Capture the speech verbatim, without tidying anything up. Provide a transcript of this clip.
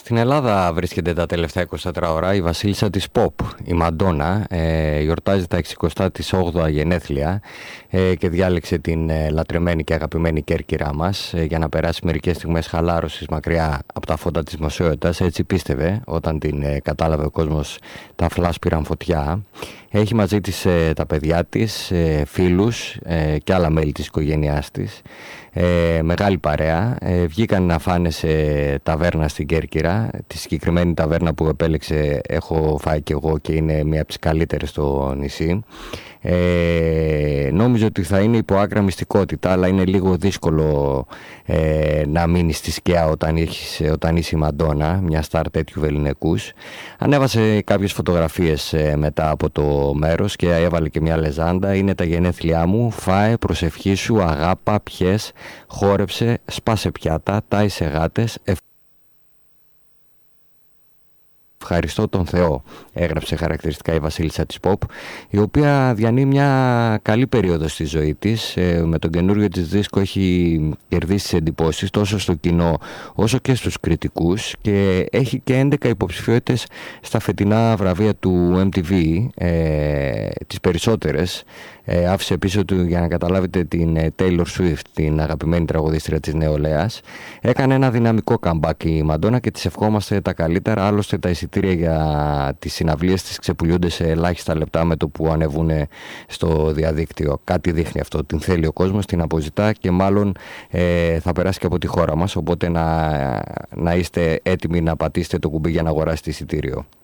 Στην Ελλάδα βρίσκεται τα τελευταία είκοσι τέσσερις ώρα η βασίλισσα της pop, η Μαντόνα. Ε, γιορτάζει τα εξηκοστά της όγδοα γενέθλια ε, και διάλεξε την ε, λατρεμένη και αγαπημένη Κέρκυρά μας ε, για να περάσει μερικές στιγμές χαλάρωσης μακριά από τα φώτα της δημοσιότητας. Έτσι πίστευε όταν την ε, κατάλαβε ο κόσμος τα φλάς πήραν φωτιά. Έχει μαζί της ε, τα παιδιά της, ε, φίλους ε, και άλλα μέλη της οικογένειάς της. Ε, μεγάλη παρέα. Ε, βγήκαν να φάνε σε ταβέρνα στην Κέρκυρα. Τη συγκεκριμένη ταβέρνα που επέλεξε έχω φάει και εγώ και είναι μια από τις καλύτερες στο νησί. Ε, νόμιζα ότι θα είναι υπό άκρα μυστικότητα, αλλά είναι λίγο δύσκολο ε, να μείνει στη σκιά όταν, έχεις, όταν είσαι η Μαντόνα, μια στάρ τέτοιου βεληνικούς. Ανέβασε κάποιες φωτογραφίες ε, μετά από το μέρος και έβαλε και μια λεζάντα. Είναι τα γενέθλιά μου, φάε, προσευχήσου, αγάπα, πιες, χόρεψε, σπάσε πιάτα, τάισε γάτες. Ευχαριστώ τον Θεό, έγραψε χαρακτηριστικά η βασίλισσα της pop, η οποία διανύει μια καλή περίοδο στη ζωή της. Ε, με τον καινούριο της δίσκο έχει κερδίσει τις εντυπώσεις τόσο στο κοινό όσο και στους κριτικούς και έχει και έντεκα υποψηφιότητες στα φετινά βραβεία του εμ τι βι, ε, τις περισσότερες. Ε, άφησε πίσω του, για να καταλάβετε, την Taylor Swift, την αγαπημένη τραγουδίστρια της νεολαίας. Έκανε ένα δυναμικό comeback η Μαντόνα και της ευχόμαστε τα καλύτερα. Άλλωστε τα εισιτήρια για τις συναυλίες της ξεπουλιούνται σε ελάχιστα λεπτά με το που ανεβούν στο διαδίκτυο. Κάτι δείχνει αυτό, την θέλει ο κόσμος, την αποζητά και μάλλον ε, θα περάσει και από τη χώρα μας, οπότε να, να είστε έτοιμοι να πατήσετε το κουμπί για να αγοράσετε εισιτήριο.